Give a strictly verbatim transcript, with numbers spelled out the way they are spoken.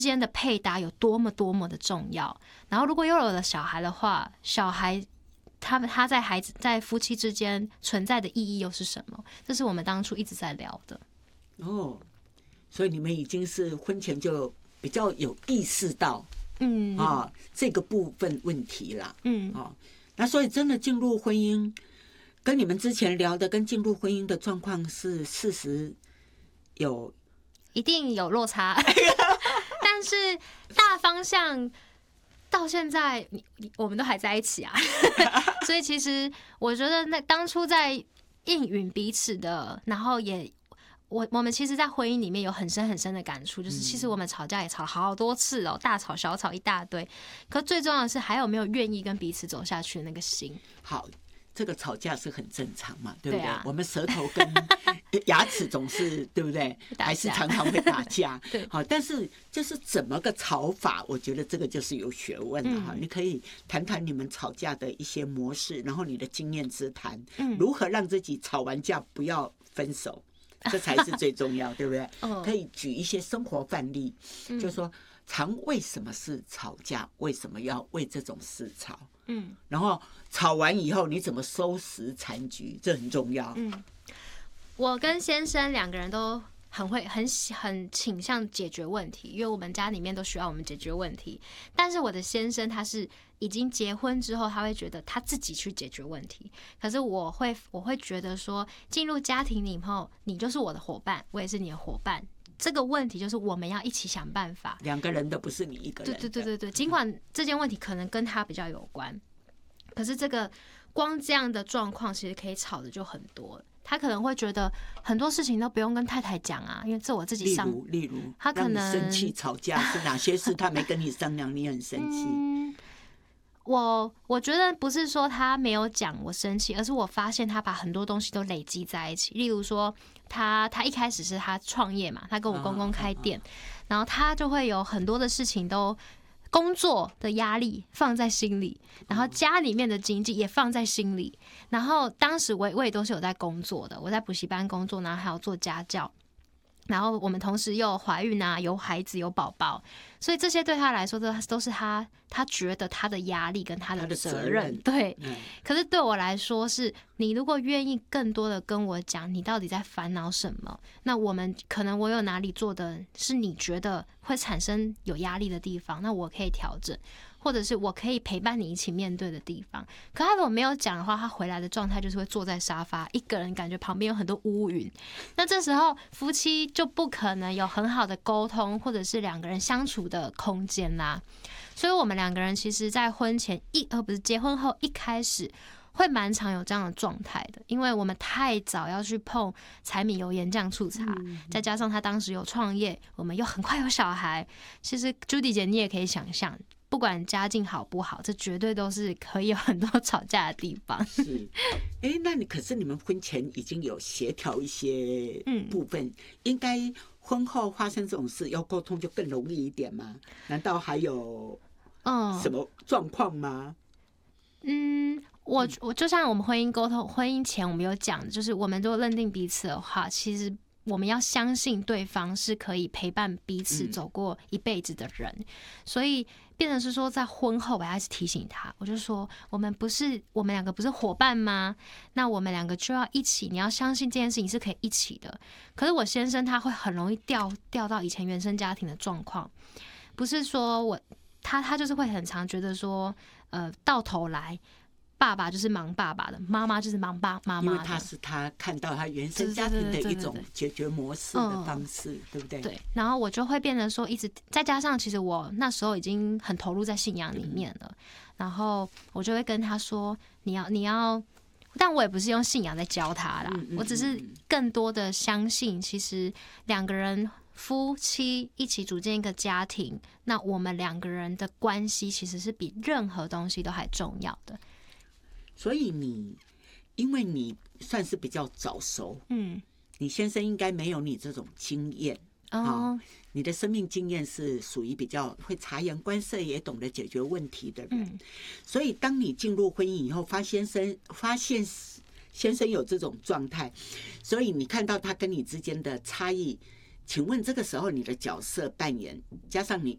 间的配搭有多么多么的重要。然后如果又有了小孩的话，小孩他们他在孩子在夫妻之间存在的意义又是什么？这是我们当初一直在聊的。 哦，所以你们已经是婚前就比较有意识到， 嗯啊，这个部分问题啦， 嗯， 哦，那所以真的进入婚姻，跟你们之前聊的跟进入婚姻的状况是事实有一定有落差，但是大方向到现在，你你我们都还在一起啊，所以其实我觉得那当初在应允彼此的，然后也。我我们其实，在婚姻里面有很深很深的感触，就是其实我们吵架也吵了好多次哦，大吵小吵一大堆。可最重要的是，还有没有愿意跟彼此走下去的那个心。 好，这个吵架是很正常嘛，对不对？ 对啊、 我们舌头跟牙齿总是对不对？还是常常会打架。 对， 好，但是就是怎么个吵法，我觉得这个就是有学问的哈。嗯、你可以谈谈你们吵架的一些模式，然后你的经验之谈，嗯、如何让自己吵完架不要分手。这才是最重要，对不对？可以举一些生活范例，就是说常为什么事吵架，为什么要为这种事吵？嗯，然后吵完以后你怎么收拾残局，这很重要。 嗯，我跟先生两个人都很会很很倾向解决问题，因为我们家里面都需要我们解决问题。但是我的先生他是已经结婚之后，他会觉得他自己去解决问题。可是我会我会觉得说，进入家庭以后，你就是我的伙伴，我也是你的伙伴。这个问题就是我们要一起想办法。 两个人的不是你一个人的。 对对对对对，尽管这件问题可能跟他比较有关，可是这个光这样的状况，其实可以吵的就很多了。他可能会觉得很多事情都不用跟太太讲啊，因为这我自己上。 例如，例如， 他可能生气吵架是哪些事？他没跟你商量，你很生气。 嗯，我我觉得不是说他没有讲我生气，而是我发现他把很多东西都累积在一起。例如说，他他一开始是他创业嘛，他跟我公公开店，啊啊啊、然后他就会有很多的事情都。工作的压力放在心里，然后家里面的经济也放在心里。然后当时我也我也都是有在工作的，我在补习班工作，然后还有做家教。然后我们同时又怀孕啊，有孩子有宝宝，所以这些对他来说都都是他他觉得他的压力跟他的责任。对，可是对我来说是，你如果愿意更多的跟我讲，你到底在烦恼什么？那我们可能我有哪里做的是你觉得会产生有压力的地方，那我可以调整。或者是我可以陪伴你一起面对的地方，可他如果没有讲的话，他回来的状态就是会坐在沙发，一个人感觉旁边有很多乌云。那这时候夫妻就不可能有很好的沟通，或者是两个人相处的空间啦。所以我们两个人其实，在婚前一呃不是结婚后一开始。会蛮常有这样的状态的，因为我们太早要去碰柴米油盐酱醋茶，再加上他当时有创业，我们又很快有小孩。其实 Judy 姐你也可以想象，不管家境好不好，这绝对都是可以有很多吵架的地方。 是，哎，那你可是你们婚前已经有协调一些部分，嗯、应该婚后发生这种事要沟通就更容易一点吗？难道还有什么状况吗？ 嗯。我我就像我们婚姻沟通，婚姻前我们有讲的，就是我们都认定彼此的话，其实我们要相信对方是可以陪伴彼此走过一辈子的人，嗯、所以变成是说，在婚后我还是提醒他，我就说我们不是我们两个不是伙伴吗？那我们两个就要一起，你要相信这件事情是可以一起的。可是我先生他会很容易掉掉到以前原生家庭的状况，不是说我他他就是会很常觉得说，呃，到头来。爸爸就是忙爸爸的，妈妈就是忙爸妈妈的， 因为他是他看到他原生家庭的一种解决模式的方式，对不对？ 对。然后我就会变成说，一直再加上，其实我那时候已经很投入在信仰里面了，然后我就会跟他说，你要你要，但我也不是用信仰在教他啦，我只是更多的相信，其实两个人。夫妻一起组建一个家庭，那我们两个人的关系其实是比任何东西都还重要的。 所以你，因为你算是比较早熟，嗯，你先生应该没有你这种经验啊、哦哦，你的生命经验是属于比较会察言观色，也懂得解决问题的人。嗯、所以当你进入婚姻以后，发先生发现先生有这种状态，所以你看到他跟你之间的差异。请问这个时候你的角色扮演，加上你